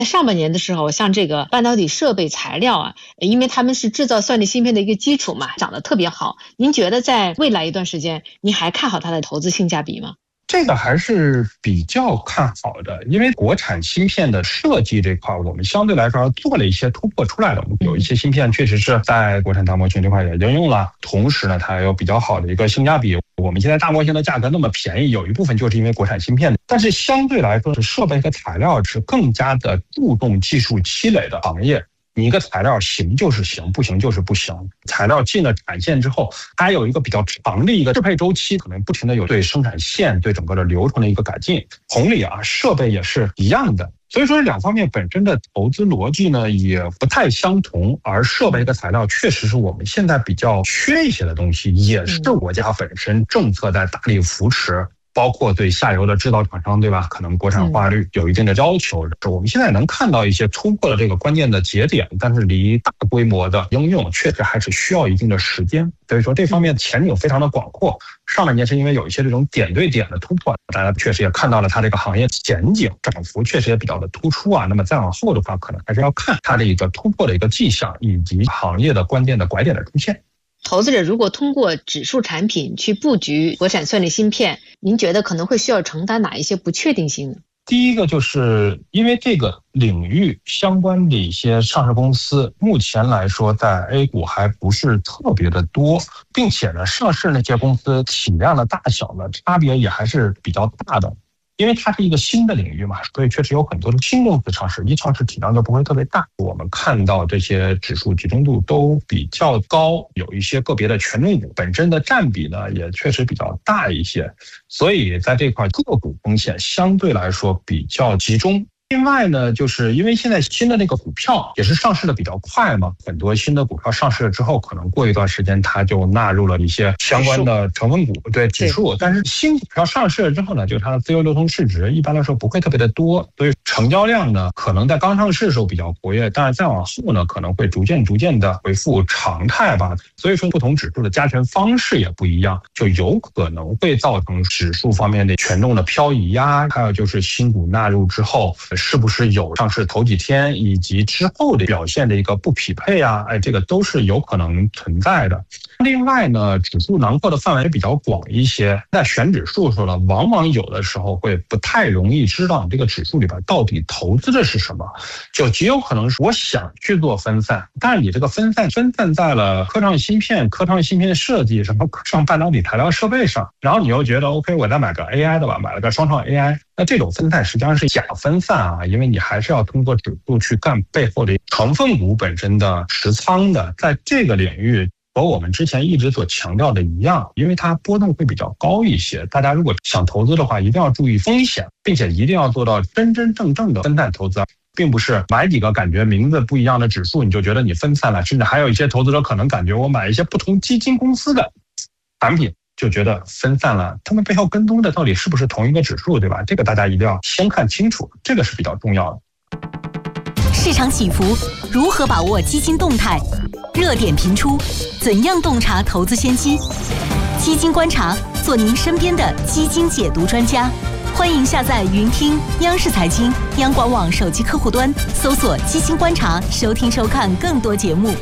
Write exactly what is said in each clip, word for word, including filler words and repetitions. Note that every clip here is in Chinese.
上半年的时候，像这个半导体设备材料啊，因为他们是制造算力芯片的一个基础嘛，涨得特别好。您觉得在未来一段时间，您还看好它的投资性价比吗？ 这个还是比较看好的，因为国产芯片的设计这块，我们相对来说做了一些突破出来的。有一些芯片确实是在国产大模型这块也应用了，同时呢，它有比较好的一个性价比。我们现在大模型的价格那么便宜，有一部分就是因为国产芯片，但是相对来说，是设备和材料是更加的注重技术积累的行业。你一个材料行就是行，不行就是不行。材料进了产线之后，还有一个比较长的一个适配周期，可能不停的有对生产线、对整个的流程的一个改进。同理啊，设备也是一样的。所以说两方面本身的投资逻辑呢也不太相同，而设备和材料确实是我们现在比较缺一些的东西，也是国家本身政策在大力扶持。包括对下游的制造厂商，对吧？可能国产化率有一定的要求。我们现在能看到一些突破的这个关键的节点，但是离大规模的应用确实还是需要一定的时间。所以说这方面前景非常的广阔。上半年是因为有一些这种点对点的突破，大家确实也看到了它这个行业前景涨幅确实也比较的突出啊。那么再往后的话，可能还是要看它的一个突破的一个迹象，以及行业的关键的拐点的出现。 投资者如果通过指数产品去布局国产算力芯片，您觉得可能会需要承担哪一些不确定性呢？ 第一个就是因为这个领域相关的一些上市公司，目前来说在 A 股还不是特别的多，并且呢，上市那些公司体量的大小呢，差别也还是比较大的。因为它是一个新的领域嘛，所以确实有很多的新公司上市，一上市体量就不会特别大。我们看到这些指数集中度都比较高，有一些个别的权重股本身的占比呢也确实比较大一些，所以在这块个股风险相对来说比较集中。另外呢，就是因为现在新的那个股票也是上市的比较快嘛，很多新的股票上市了之后，可能过一段时间它就纳入了一些相关的成分股，对指数。但是新股票上市了之后呢，就是它的自由流通市值一般来说不会特别的多，所以成交量呢可能在刚上市的时候比较活跃，但是再往后呢可能会逐渐逐渐的恢复常态吧。所以说不同指数的加权方式也不一样，就有可能会造成指数方面的权重的漂移呀，还有就是新股纳入之后是不是有上市头几天以及之后的表现的一个不匹配啊？哎，这个都是有可能存在的。另外呢，指数囊括的范围比较广一些，在选指数的时候呢，往往有的时候会不太容易知道你这个指数里边到底投资的是什么，就极有可能是我想去做分散，但是你这个分散分散在了科创芯片、科创芯片设计、什么科创半导体材料设备上，然后你又觉得 OK， 我再买个 A I 的吧，买了个双创 A I。那这种分散实际上是假分散啊，因为你还是要通过指数去干背后的成分股本身的持仓的。在这个领域和我们之前一直所强调的一样，因为它波动会比较高一些，大家如果想投资的话，一定要注意风险，并且一定要做到真真正正的分散投资，并不是买几个感觉名字不一样的指数你就觉得你分散了，甚至还有一些投资者可能感觉我买一些不同基金公司的产品就觉得分散了，他们背后跟踪的到底是不是同一个指数，对吧？这个大家一定要先看清楚，这个是比较重要的。 市场起伏，如何把握基金动态？热点频出，怎样洞察投资先机？基金观察，做您身边的基金解读专家。欢迎下载云听央视财经、央广网手机客户端，搜索基金观察，收听收看更多节目。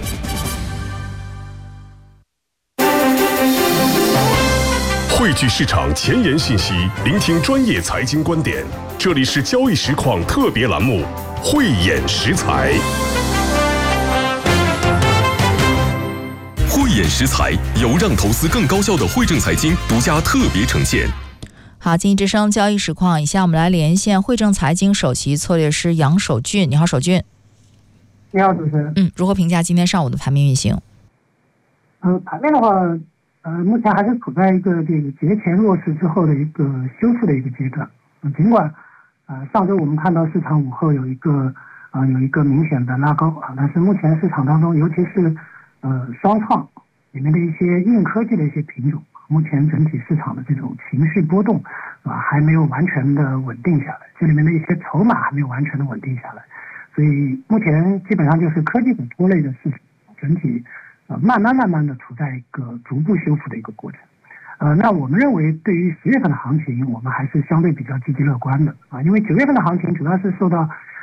汇聚市场前沿信息，聆听专业财经观点。这里是交易实况特别栏目《慧眼识财》。慧眼识财由让投资更高效的汇正财经独家特别呈现。 好，经济之声交易实况，以下我们来连线汇正财经首席策略师杨守俊。你好，守俊。 你好，主持人。 嗯，如何评价今天上午的盘面运行？ 嗯、呃，盘面的话。呃，目前还是处在一个这个节前弱势之后的一个修复的一个阶段。嗯，尽管呃上周我们看到市场午后有一个呃有一个明显的拉高啊，但是目前市场当中，尤其是呃双创里面的一些硬科技的一些品种，目前整体市场的这种情绪波动啊还没有完全的稳定下来，这里面的一些筹码还没有完全的稳定下来，所以目前基本上就是科技股拖累的市场整体。呃，慢慢慢慢的处在一个逐步修复的一个过程，呃，那我们认为对于十月份的行情，我们还是相对比较积极乐观的啊，因为九月份的行情主要是受到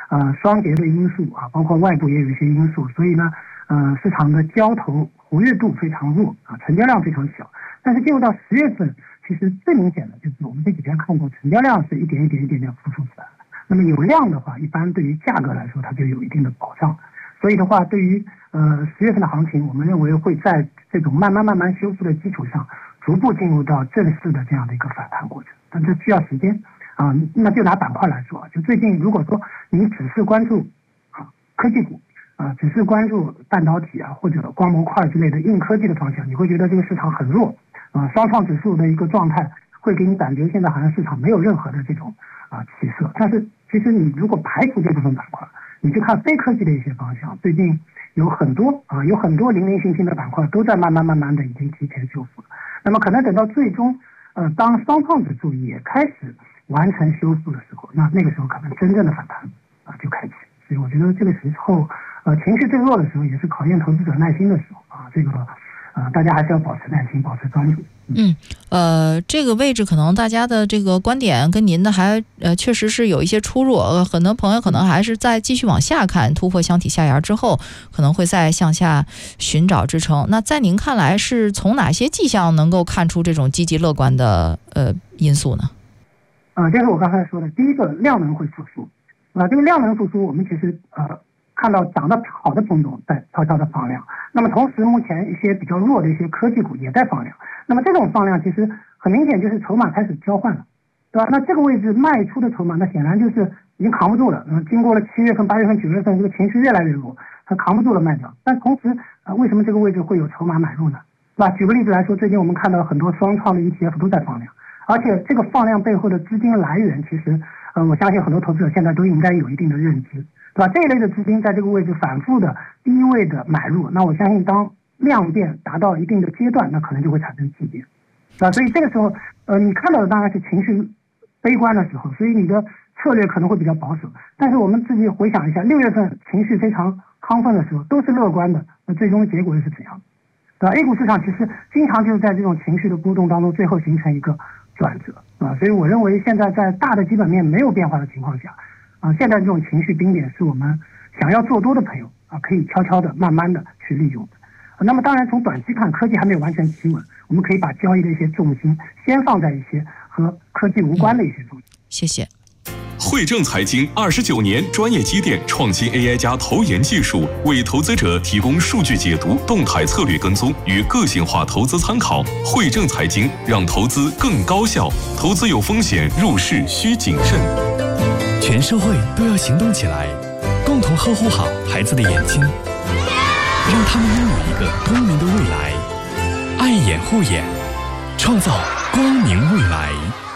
呃双节的因素啊，包括外部也有一些因素，所以呢，呃市场的交投活跃度非常弱啊，成交量非常小。但是进入到十月份，其实最明显的就是我们这几天看过，成交量是一点一点一点点复苏起来了。那么有量的话，一般对于价格来说，它就有一定的保障。所以的话，对于呃十月份的行情，我们认为会在这种慢慢慢慢修复的基础上，逐步进入到正式的这样的一个反弹过程。但这需要时间啊。那就拿板块来说，就最近如果说你只是关注啊科技股啊，只是关注半导体啊或者光模块之类的硬科技的方向，你会觉得这个市场很弱啊，双创指数的一个状态会给你感觉现在好像市场没有任何的这种啊起色。但是其实你如果排除这部分板块，你去看非科技的一些方向，最近有很多啊，有很多零零星星的板块都在慢慢慢慢的已经提前修复了。那么可能等到最终，呃，当双创指数也开始完成修复的时候，那那个时候可能真正的反弹啊就开启。所以我觉得这个时候，呃，情绪最弱的时候，也是考验投资者耐心的时候啊。这个。啊，大家还是要保持耐心，保持专注。 嗯，呃，这个位置可能大家的这个观点跟您的还呃确实是有一些出入，呃，很多朋友可能还是在继续往下看，突破箱体下沿之后，可能会再向下寻找支撑。那在您看来，是从哪些迹象能够看出这种积极乐观的呃因素呢？ 啊，这是我刚才说的，第一个量能会复苏。啊，这个量能复苏，我们其实呃。看到涨得好的品种在悄悄的放量，那么同时目前一些比较弱的一些科技股也在放量，那么这种放量其实很明显就是筹码开始交换了，对吧？那这个位置卖出的筹码，那显然就是已经扛不住了。那么经过了七月份、八月份、九月份，这个情绪越来越弱，它扛不住了卖掉。但同时啊、呃，为什么这个位置会有筹码买入呢？是吧？举个例子来说，最近我们看到很多双创的 E T F 都在放量，而且这个放量背后的资金来源，其实呃，我相信很多投资者现在都应该有一定的认知。对吧？这一类的资金在这个位置反复的低位的买入，那我相信当量变达到一定的阶段，那可能就会产生急跌，对吧？所以这个时候，呃，你看到的当然是情绪悲观的时候，所以你的策略可能会比较保守。但是我们自己回想一下，六月份情绪非常亢奋的时候，都是乐观的，那最终的结果又是怎样？对吧 ？A 股市场其实经常就是在这种情绪的波动当中，最后形成一个转折啊。所以我认为现在在大的基本面没有变化的情况下。啊，现在这种情绪冰点是我们想要做多的朋友啊，可以悄悄的、慢慢的去利用的。啊、那么当然，从短期看，科技还没有完全企稳，我们可以把交易的一些重心先放在一些和科技无关的一些重心。 嗯、谢谢。 汇正财经二十九年专业积淀，创新 A I 加投研技术，为投资者提供数据解读、动态策略跟踪与个性化投资参考。汇正财经让投资更高效，投资有风险，入市需谨慎。 全社会都要行动起来，共同呵护好孩子的眼睛，让他们拥有一个光明的未来。爱眼护眼，创造光明未来。